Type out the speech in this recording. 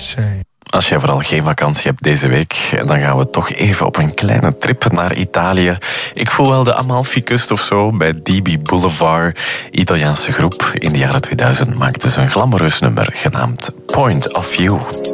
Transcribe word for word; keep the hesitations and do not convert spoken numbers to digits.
say. Als jij vooral geen vakantie hebt deze week, dan gaan we toch even op een kleine trip naar Italië. Ik voel wel de Amalfi-kust of zo bij D B Boulevard. Italiaanse groep in de jaren tweeduizend maakte ze een glamoureus nummer genaamd Point of View.